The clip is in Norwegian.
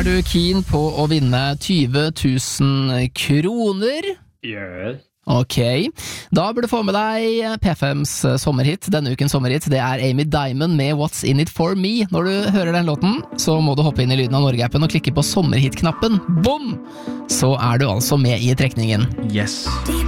du keen på å vinne 20 000 kroner? Yes. Ok, da burde du få med deg P5s sommerhit. Denne ukens sommerhit, det er Amy Diamond med What's In It For Me. Når du hører den låten, så må du hoppe inn i Lyden av Norge-appen og klikke på sommerhit-knappen. Boom! Så er du altså med i trekningen. Yes.